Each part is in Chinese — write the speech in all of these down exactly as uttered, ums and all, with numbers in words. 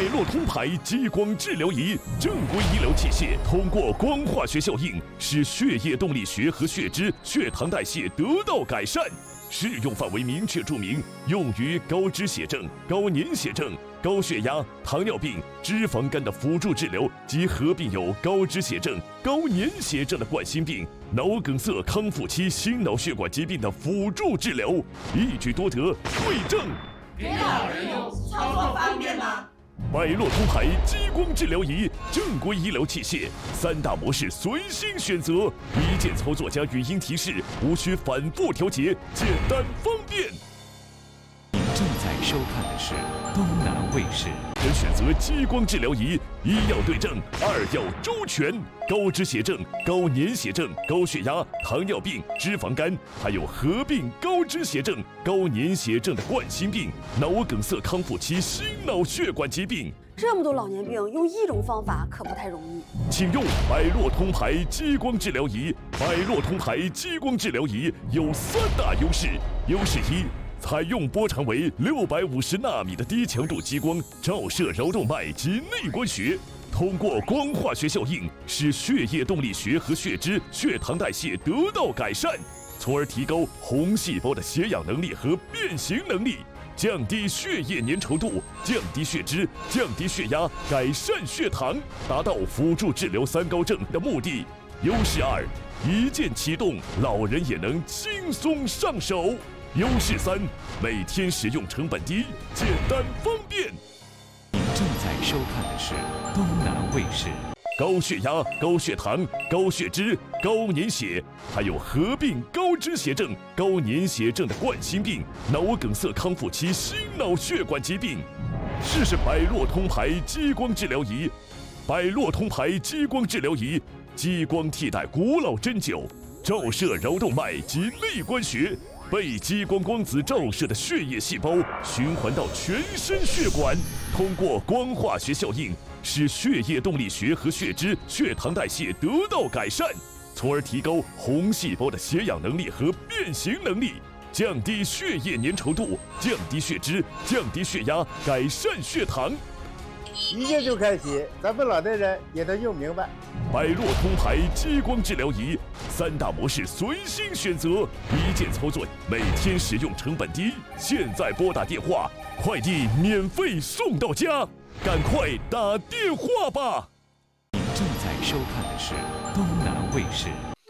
洛通牌激光治疗仪，正规医疗器械，通过光化学效应，使血液动力学和血脂、血糖代谢得到改善。适用范围明确注明，用于高脂血症、高粘血症、高血压、糖尿病、脂肪肝的辅助治疗及合并有高脂血症、高粘血症的冠心病、脑梗塞康复期心脑血管疾病的辅助治疗，一举多得，对症。 别老人用，操作方便吗？ 百洛通牌激光治疗仪，正规医疗器械，三大模式随心选择，一键操作加语音提示，无需反复调节，简单方便。 您正在收看的是东南卫视。 人选择激光治疗仪，一要对症，二要周全。高脂血症、高粘血症、高血压、糖尿病、脂肪肝，还有合并高脂血症、高粘血症的冠心病、脑梗塞康复期心脑血管疾病。 这么多老年病，用一种方法可不太容易。 请用百洛通牌激光治疗仪。百洛通牌激光治疗仪有三大优势：优势一，采用波长为六百五十纳米的低强度激光，照射桡动脉及内关穴，通过光化学效应，使血液动力学和血脂、血糖代谢得到改善，从而提高红细胞的携氧能力和变形能力，降低血液粘稠度，降低血脂，降低血压，改善血糖，达到辅助治疗三高症的目的。优势二，一键启动，老人也能轻松上手。优势三，每天使用成本低，简单方便。 您正在收看的是东南卫视。 高血压、高血糖、高血脂、高粘血，还有合并高脂血症、高粘血症的冠心病、脑梗塞康复期心脑血管疾病。试试百洛通牌激光治疗仪。百洛通牌激光治疗仪，激光替代古老针灸，照射桡动脉及内关穴，被激光光子照射的血液细胞循环到全身血管，通过光化学效应，使血液动力学和血脂、血糖代谢得到改善，从而提高红细胞的携氧能力和变形能力，降低血液粘稠度，降低血脂，降低血压，改善血糖。 一键就开启，咱们老年人也能用明白。 百洛通牌激光治疗仪，三大模式随心选择，一键操作，每天使用成本低。现在拨打电话，快递免费送到家，赶快打电话吧！ 您正在收看的是东南卫视。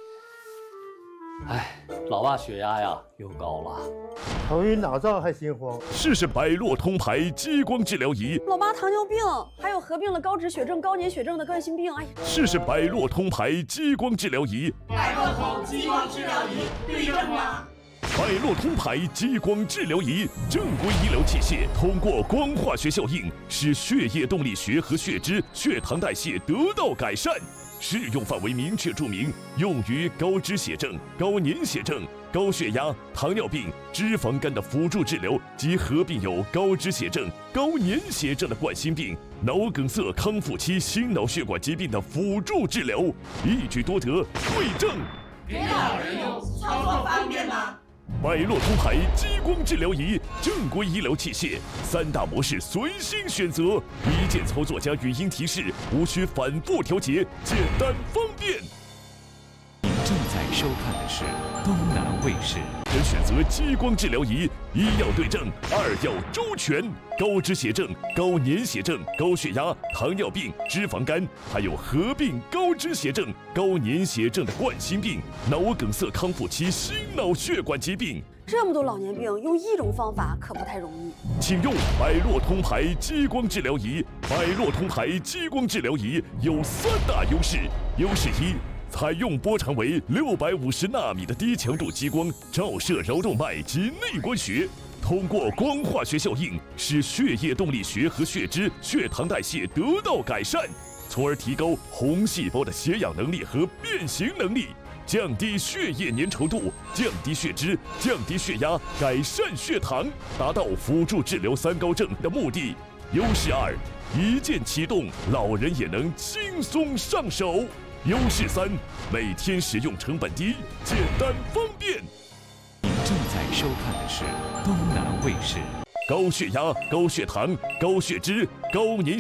哎，老爸血压呀又高了， 头晕脑胀还心慌。 试试百洛通牌激光治疗仪。 老妈糖尿病，还有合并了高脂血症、高粘血症的冠心病。哎呀， 试试百洛通牌激光治疗仪。 百洛通激光治疗仪对症吗？ 百洛通牌激光治疗仪，正规医疗器械，通过光化学效应，使血液动力学和血脂、血糖代谢得到改善。适用范围明确注明，用于高脂血症、高粘血症、高血压、糖尿病、脂肪肝的辅助治疗及合并有高脂血症、高粘血症的冠心病、脑梗塞康复期心脑血管疾病的辅助治疗，一举多得，对症。 别老人用，操作方便吗？ 百洛通牌激光治疗仪，正规医疗器械，三大模式随心选择，一键操作加语音提示，无需反复调节，简单方便。 您正在收看的是东南卫视。 人选择激光治疗仪，一要对症，二要周全。高脂血症、高粘血症、高血压、糖尿病、脂肪肝，还有合并高脂血症、高粘血症的冠心病、脑梗塞康复期心脑血管疾病。 这么多老年病，用一种方法可不太容易。 请用百洛通牌激光治疗仪。百洛通牌激光治疗仪有三大优势：优势一，采用波长为六百五十纳米的低强度激光，照射桡动脉及内关穴，通过光化学效应，使血液动力学和血脂、血糖代谢得到改善，从而提高红细胞的携氧能力和变形能力，降低血液粘稠度，降低血脂，降低血压，改善血糖，达到辅助治疗三高症的目的。优势二，一键启动，老人也能轻松上手。优势三，每天使用成本低，简单方便。 您正在收看的是东南卫视。 高血压、高血糖、高血脂、高粘